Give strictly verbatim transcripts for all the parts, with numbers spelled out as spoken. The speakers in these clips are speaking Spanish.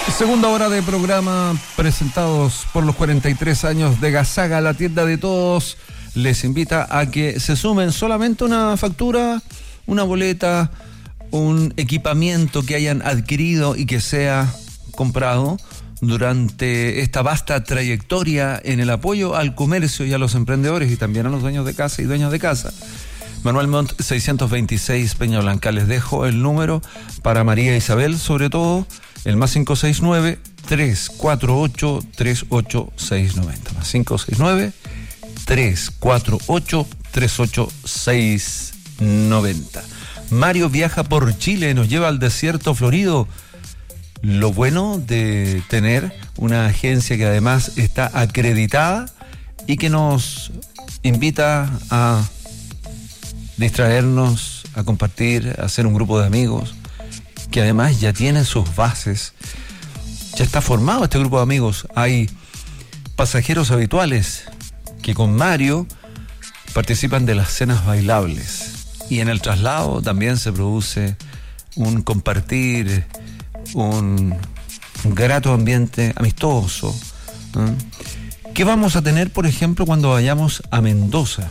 Segunda hora de programa presentados por los cuarenta y tres años de Gasaga, la tienda de todos. Les invita a que se sumen solamente una factura, una boleta, un equipamiento que hayan adquirido y que sea comprado durante esta vasta trayectoria en el apoyo al comercio y a los emprendedores y también a los dueños de casa y dueñas de casa. Manuel Montt seiscientos veintiséis Peña Blanca. Les dejo el número para María Isabel, sobre todo, el más cinco seis nueve, tres cuatro ocho, tres ocho seis nueve cero. Más cinco seis nueve, tres cuatro ocho, tres ocho seis nueve cero. Mario viaja por Chile, nos lleva al desierto florido. Lo bueno de tener una agencia que además está acreditada y que nos invita a distraernos, a compartir, a hacer un grupo de amigos que además ya tienen sus bases. Ya está formado este grupo de amigos. Hay pasajeros habituales que con Mario participan de las cenas bailables y en el traslado también se produce un compartir, un, un grato ambiente amistoso. ¿eh? ¿Qué vamos a tener, por ejemplo, cuando vayamos a Mendoza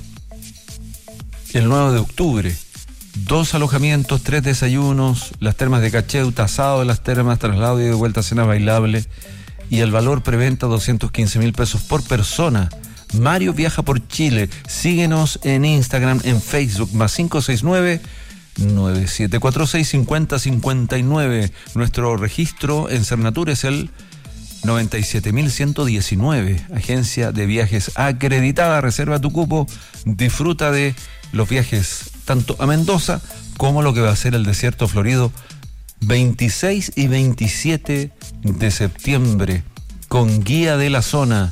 el nueve de octubre? Dos alojamientos, tres desayunos, las termas de Cacheuta, asado de las termas, traslado y de vuelta a cena bailable y el valor preventa doscientos quince mil pesos por persona. Mario viaja por Chile. Síguenos en Instagram, en Facebook, más cinco seis nueve, nueve siete cuatro seis, cinco cero cinco nueve. Nuestro registro en Cernatur es el noventa y siete mil ciento diecinueve. Agencia de viajes acreditada. Reserva tu cupo. Disfruta de los viajes tanto a Mendoza como lo que va a ser el desierto florido veintiséis y veintisiete de septiembre con guía de la zona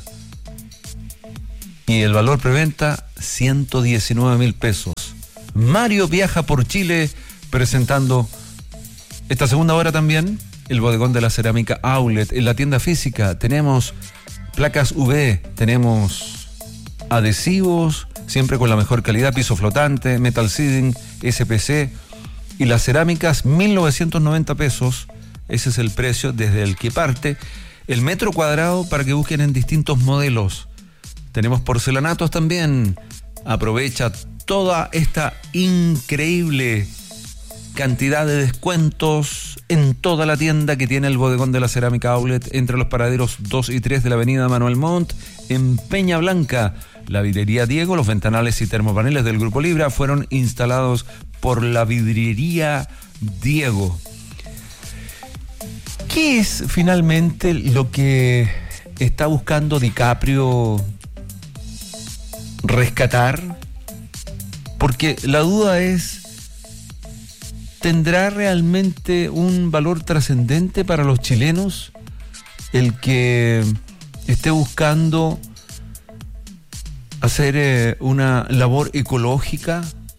y el valor preventa ciento diecinueve mil pesos. Mario viaja por Chile presentando esta segunda hora también el bodegón de la cerámica Outlet. En la tienda física tenemos placas U V, tenemos adhesivos siempre con la mejor calidad, piso flotante, metal seeding, S P C y las cerámicas mil novecientos noventa pesos. Ese es el precio desde el que parte el metro cuadrado para que busquen en distintos modelos. Tenemos porcelanatos también. Aprovecha toda esta increíble cantidad de descuentos en toda la tienda que tiene el bodegón de la cerámica Outlet entre los paraderos dos y tres de la avenida Manuel Montt en Peña Blanca. La vidriería Diego, los ventanales y termopaneles del Grupo Libra fueron instalados por la vidriería Diego. ¿Qué es finalmente lo que está buscando DiCaprio rescatar? Porque la duda es, ¿tendrá realmente un valor trascendente para los chilenos el que esté buscando hacer eh, una labor ecológica?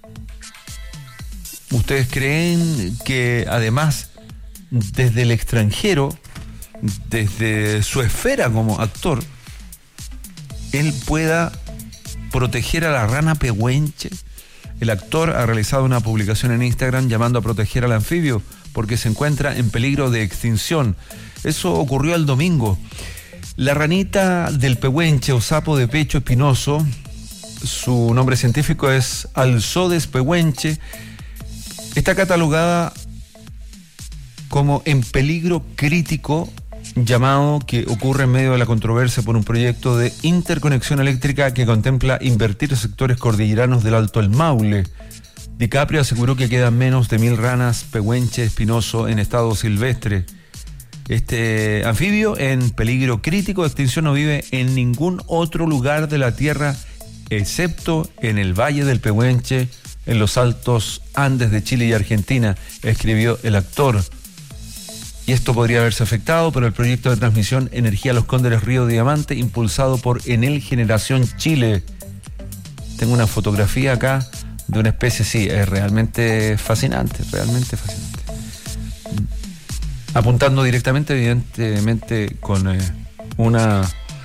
¿Ustedes creen que además desde el extranjero, desde su esfera como actor, él pueda proteger a la rana pehuenche? El actor ha realizado una publicación en Instagram llamando a proteger al anfibio porque se encuentra en peligro de extinción. Eso ocurrió el domingo. La ranita del pehuenche o sapo de pecho espinoso, su nombre científico es Alzodes pehuenche, está catalogada como en peligro crítico, llamado que ocurre en medio de la controversia por un proyecto de interconexión eléctrica que contempla invertir sectores cordilleranos del Alto el Maule. DiCaprio aseguró que quedan menos de mil ranas pehuenche espinoso en estado silvestre. Este anfibio en peligro crítico de extinción no vive en ningún otro lugar de la Tierra excepto en el Valle del Pehuenche, en los altos Andes de Chile y Argentina, escribió el actor. Y esto podría haberse afectado por el proyecto de transmisión Energía Los Cóndores Río Diamante, impulsado por Enel Generación Chile. Tengo una fotografía acá de una especie, sí, es realmente fascinante, realmente fascinante. Apuntando directamente, evidentemente, con eh, una,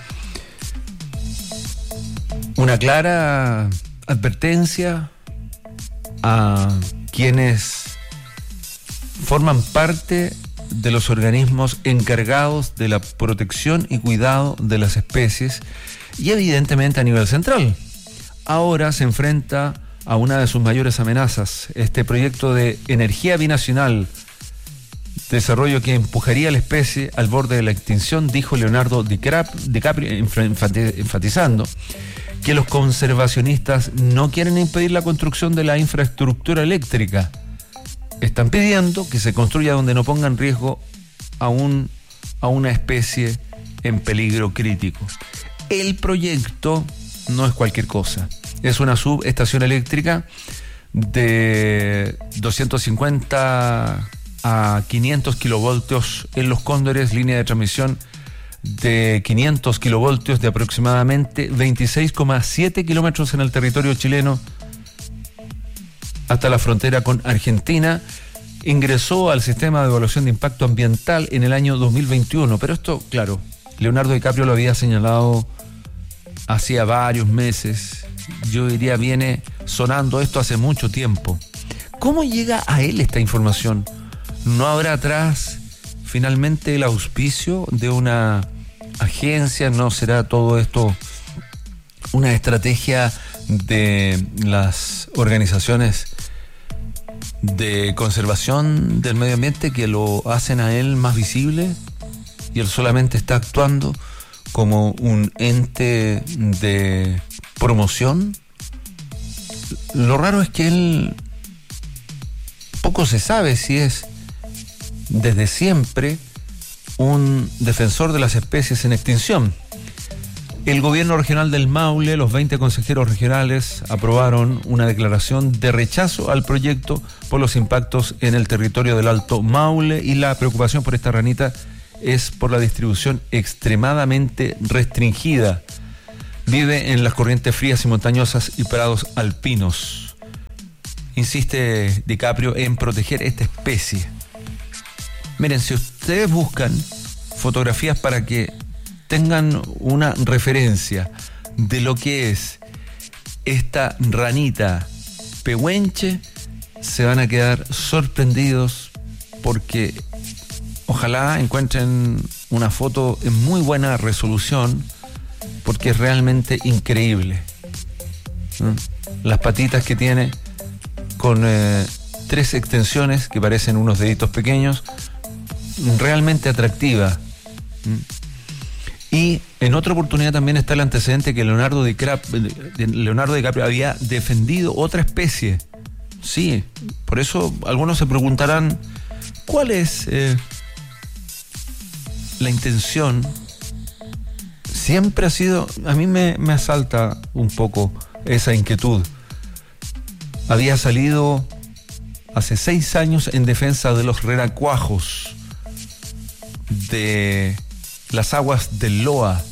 una clara advertencia a quienes forman parte de los organismos encargados de la protección y cuidado de las especies y evidentemente a nivel central. Ahora se enfrenta a una de sus mayores amenazas, este proyecto de energía binacional, desarrollo que empujaría a la especie al borde de la extinción, dijo Leonardo DiCaprio, enfatizando que los conservacionistas no quieren impedir la construcción de la infraestructura eléctrica. Están pidiendo que se construya donde no ponga en riesgo a, un, a una especie en peligro crítico. El proyecto no es cualquier cosa. Es una subestación eléctrica de doscientos cincuenta a quinientos kilovoltios en Los Cóndores, línea de transmisión de quinientos kilovoltios de aproximadamente veintiséis coma siete kilómetros en el territorio chileno hasta la frontera con Argentina. Ingresó al sistema de evaluación de impacto ambiental en el año dos mil veintiuno, pero esto, claro, Leonardo DiCaprio lo había señalado hacía varios meses. Yo diría, viene sonando esto hace mucho tiempo. ¿Cómo llega a él esta información? ¿No habrá atrás finalmente el auspicio de una agencia? ¿No será todo esto una estrategia de las organizaciones de conservación del medio ambiente que lo hacen a él más visible y él solamente está actuando como un ente de promoción? Lo raro es que él, poco se sabe si es desde siempre un defensor de las especies en extinción. El gobierno regional del Maule, los veinte consejeros regionales aprobaron una declaración de rechazo al proyecto por los impactos en el territorio del Alto Maule, y la preocupación por esta ranita es por la distribución extremadamente restringida. Vive en las corrientes frías y montañosas y prados alpinos. Insiste DiCaprio en proteger esta especie. Miren, si ustedes buscan fotografías para que tengan una referencia de lo que es esta ranita pehuenche, se van a quedar sorprendidos, porque ojalá encuentren una foto en muy buena resolución, porque es realmente increíble. ¿Mm? Las patitas que tiene, con eh, tres extensiones que parecen unos deditos pequeños, realmente atractiva. Y en otra oportunidad también está el antecedente que Leonardo DiCaprio, Leonardo DiCaprio había defendido otra especie. Sí, por eso algunos se preguntarán cuál es eh, la intención. Siempre ha sido, a mí me, me asalta un poco esa inquietud. Había salido hace seis años en defensa de los renacuajos de las aguas del Loa.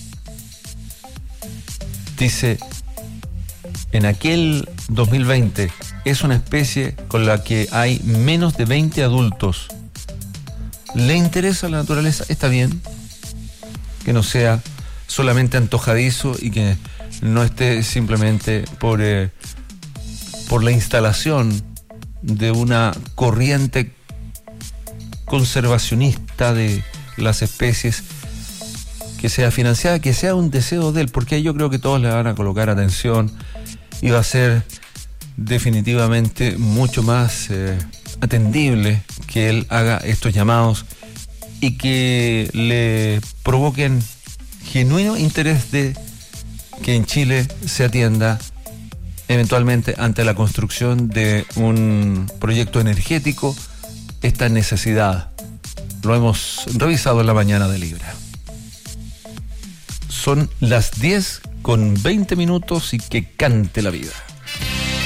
Dice, en aquel dos mil veinte, es una especie con la que hay menos de veinte adultos. ¿Le interesa la naturaleza? Está bien que no sea solamente antojadizo y que no esté simplemente por, eh, por la instalación de una corriente conservacionista de las especies que sea financiada, que sea un deseo de él, porque yo creo que todos le van a colocar atención y va a ser definitivamente mucho más eh, atendible que él haga estos llamados y que le provoquen genuino interés de que en Chile se atienda eventualmente ante la construcción de un proyecto energético esta necesidad. Lo hemos revisado en la mañana de Libra. Son las diez con veinte minutos y que cante la vida.